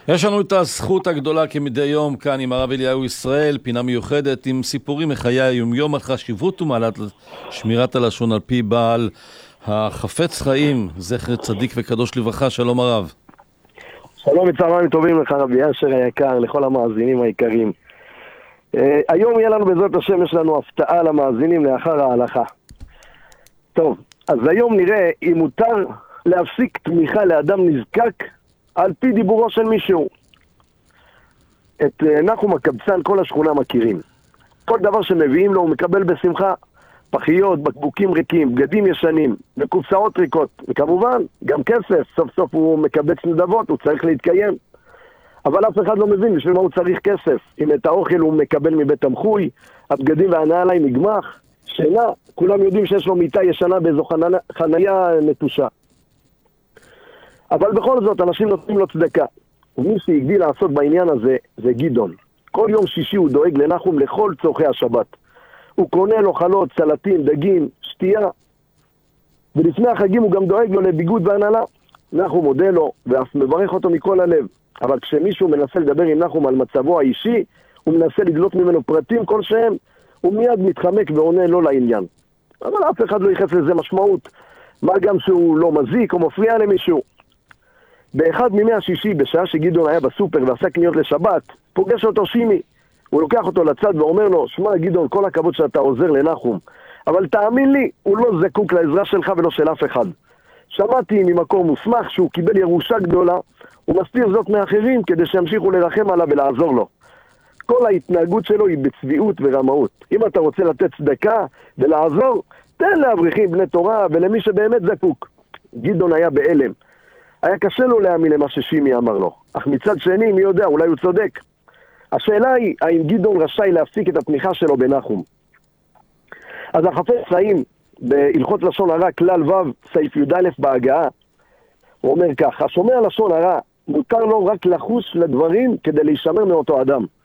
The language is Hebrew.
יש לנו את הזכות הגדולה כמדי יום כאן עם הרב אליהו ישראל, פינה מיוחדת עם סיפורים מחיי היומיום על חשיבות ומעלת שמירת הלשון על פי בעל החפץ חיים, זכר צדיק וקדוש לברכה. שלום הרב. שלום וצהריים טובים לך רבי אשר היקר, לכל המאזינים היקרים. היום יהיה לנו בעזרת השם, יש לנו הפתעה למאזינים לאחר ההלכה. טוב, אז היום נראה אם מותר להפסיק תמיכה לאדם נזקק על פי דיבורו של מישהו. את נחום הקבצן כל השכונה מכירים. כל דבר שמביאים לו הוא מקבל בשמחה. פחיות, בקבוקים ריקים, בגדים ישנים, וקופסאות ריקות, וכמובן גם כסף. סוף סוף הוא מקבץ נדבות, הוא צריך להתקיים. אבל אף אחד לא מבין בשביל מה הוא צריך כסף. אם את האוכל הוא מקבל מבית תמחוי, הבגדים והנעליים מגמח, שינה, כולם יודעים שיש לו מיטה ישנה באיזו חניה נטושה. אבל בכל זאת אנשים נותנים לו צדקה. ומי שהגדיל לעשות בעניין הזה זה גדעון. כל יום שישי הוא דואג לנחום לכל צורכי השבת. הוא קונה לו חלות, סלטים, דגים, שתייה. ולפני החגים הוא גם דואג לו לביגוד והנהלה. נחום מודה לו ואף מברך אותו מכל הלב. אבל כשמישהו מנסה לדבר עם נחום על מצבו האישי, הוא מנסה לדלות ממנו פרטים כלשהם, הוא מיד מתחמק ועונה לא לעניין. אבל אף אחד לא ייחס לזה משמעות. מה גם שהוא לא מזיק או מפריע למישהו. באחד מימי השישי, בשעה שגדעון היה בסופר ועשה קניות לשבת, פוגש אותו שימי. הוא לוקח אותו לצד ואומר לו, שמע גדעון, כל הכבוד שאתה עוזר לנחום, אבל תאמין לי, הוא לא זקוק לעזרה שלך ולא של אף אחד. שמעתי ממקור מוסמך שהוא קיבל ירושה גדולה, הוא מסתיר זאת מאחרים כדי שימשיכו לרחם עליו ולעזור לו. כל ההתנהגות שלו היא בצביעות ורמאות. אם אתה רוצה לתת צדקה ולעזור, תן לאברכים בני תורה ולמי שבאמת זקוק. גדעון היה בהלם. היה קשה לו להאמין למה ששימי אמר לו. אך מצד שני, מי יודע, אולי הוא צודק. השאלה היא, האם גדעון רשאי להפסיק את התמיכה שלו בנחום? אז החפץ חיים, בהלכות לשון הרע, כלל ו' סעיף י"א בהגעה, הוא אומר כך, השומע לשון הרע, מותר לו רק לחוש לדברים כדי להישמר מאותו אדם.